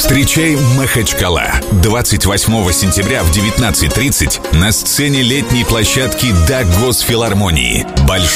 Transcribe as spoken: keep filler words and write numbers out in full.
Встречай Махачкала. двадцать восьмого сентября в девятнадцать тридцать на сцене летней площадки Дагосфилармонии. Большой